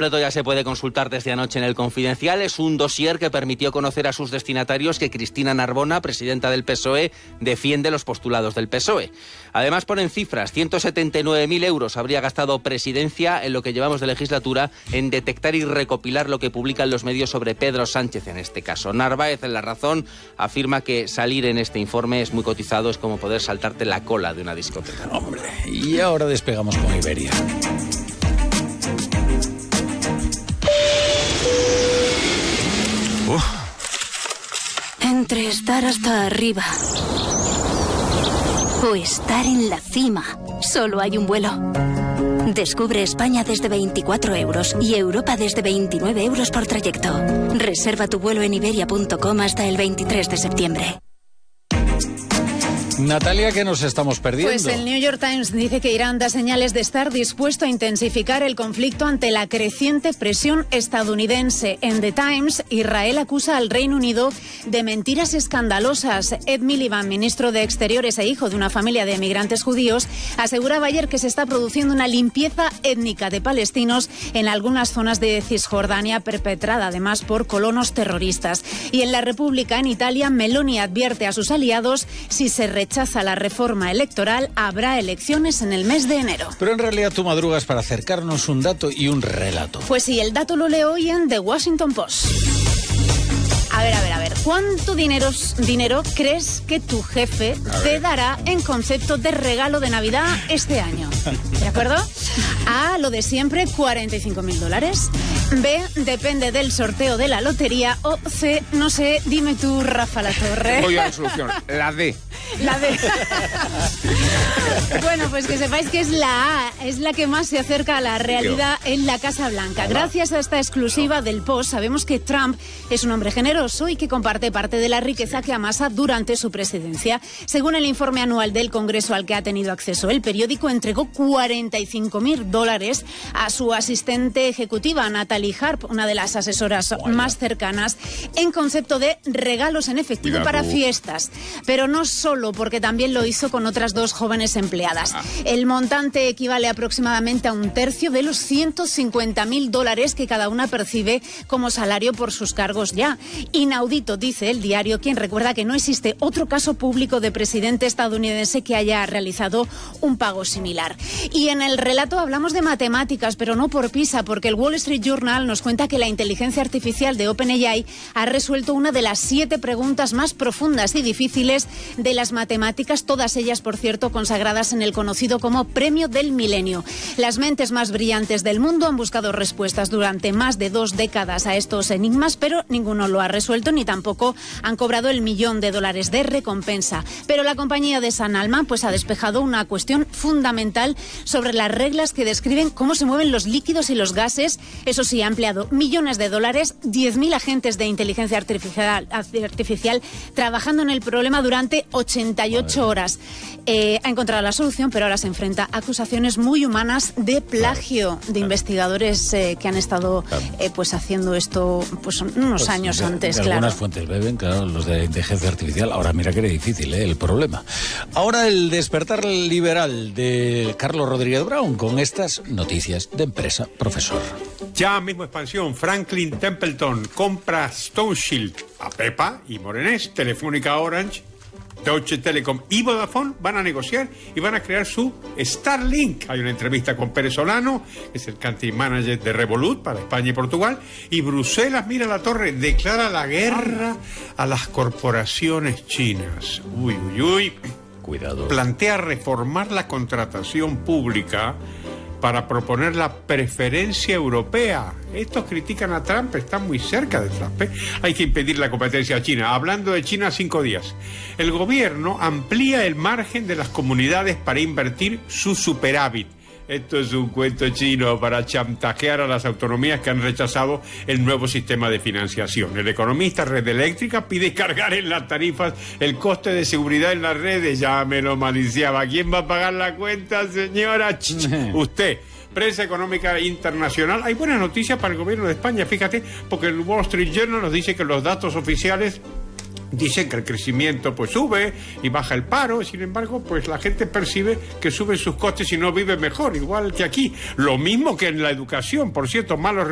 completo ya se puede consultar desde anoche en El Confidencial. Es un dossier que permitió conocer a sus destinatarios que Cristina Narbona, presidenta del PSOE, defiende los postulados del PSOE. Además ponen cifras: 179.000 euros habría gastado Presidencia en lo que llevamos de legislatura en detectar y recopilar lo que publican los medios sobre Pedro Sánchez en este caso. Narváez, en La Razón, afirma que salir en este informe es muy cotizado, es como poder saltarte la cola de una discoteca. Hombre, y ahora despegamos con Iberia. Entre estar hasta arriba o estar en la cima, solo hay un vuelo. Descubre España desde 24 euros y Europa desde 29 euros por trayecto. Reserva tu vuelo en iberia.com hasta el 23 de septiembre. Natalia, ¿qué nos estamos perdiendo? Pues el New York Times dice que Irán da señales de estar dispuesto a intensificar el conflicto ante la creciente presión estadounidense. En The Times, Israel acusa al Reino Unido de mentiras escandalosas. Ed Miliband, ministro de Exteriores e hijo de una familia de emigrantes judíos, aseguraba ayer que se está produciendo una limpieza étnica de palestinos en algunas zonas de Cisjordania, perpetrada además por colonos terroristas. Y en La República, en Italia, Meloni advierte a sus aliados: si se rechaza la reforma electoral, habrá elecciones en el mes de enero. Pero en realidad tú madrugas para acercarnos un dato y un relato. Pues sí, el dato lo leo hoy en The Washington Post. A ver. ¿Cuánto dinero crees que tu jefe te dará en concepto de regalo de Navidad este año? ¿De acuerdo? A, lo de siempre, $45.000. B, depende del sorteo de la lotería. O C, no sé, dime tú, Rafa Latorre. Voy a la solución, la D. La D. Bueno, pues que sepáis que es la A, es la que más se acerca a la realidad en la Casa Blanca. Gracias a esta exclusiva del Post, sabemos que Trump es un hombre generoso y que comparte parte de la riqueza que amasa durante su presidencia. Según el informe anual del Congreso al que ha tenido acceso el periódico, entregó $45.000 a su asistente ejecutiva, Natalie Harp, una de las asesoras más cercanas, en concepto de regalos en efectivo para fiestas. Pero no solo, porque también lo hizo con otras dos jóvenes empleadas. El montante equivale aproximadamente a un tercio de los $150.000 que cada una percibe como salario por sus cargos ya. Inaudito, dice el diario, quien recuerda que no existe otro caso público de presidente estadounidense que haya realizado un pago similar. Y en el relato hablamos de matemáticas, pero no por PISA, porque el Wall Street Journal nos cuenta que la inteligencia artificial de OpenAI ha resuelto una de las 7 preguntas más profundas y difíciles de las matemáticas, todas ellas, por cierto, consagradas en el conocido como Premio del Milenio. Las mentes más brillantes del mundo han buscado respuestas durante más de 2 décadas a estos enigmas, pero ninguno lo ha resuelto ni tampoco han cobrado el $1 millón de recompensa. Pero la compañía de San Alman pues ha despejado una cuestión fundamental sobre las reglas que describen cómo se mueven los líquidos y los gases. Eso sí, ha empleado millones de dólares, 10.000 agentes de inteligencia artificial trabajando en el problema durante 88 horas. Ha encontrado la solución, pero ahora se enfrenta a acusaciones muy humanas de plagio de investigadores que han estado pues haciendo esto pues unos años antes, claro. Algunas fuentes beben, claro, los de inteligencia artificial. Ahora mira que era difícil, el problema. Ahora el despertar liberal de Carlos Rodríguez Brown con estas noticias de empresa, profesor. Ya mismo expansión, Franklin Templeton compra StoneShield. A Pepa y Morenés, Telefónica, Orange, Deutsche Telekom y Vodafone van a negociar y van a crear su Starlink. Hay una entrevista con Pérez Solano, que es el country manager de Revolut para España y Portugal, y Bruselas, mira la torre, declara la guerra a las corporaciones chinas. Uy. Cuidado. Plantea reformar la contratación pública para proponer la preferencia europea. Estos critican a Trump, están muy cerca de Trump. Hay que impedir la competencia a China. Hablando de China, 5 días. El gobierno amplía el margen de las comunidades para invertir su superávit. Esto es un cuento chino para chantajear a las autonomías que han rechazado el nuevo sistema de financiación. El economista Red Eléctrica pide cargar en las tarifas el coste de seguridad en las redes. Ya me lo maliciaba. ¿Quién va a pagar la cuenta, señora? Usted. Prensa económica internacional. Hay buenas noticias para el gobierno de España, fíjate, porque el Wall Street Journal nos dice que los datos oficiales dicen que el crecimiento pues sube y baja el paro. Sin embargo, pues la gente percibe que suben sus costes y no vive mejor, igual que aquí. Lo mismo que en la educación, por cierto, malos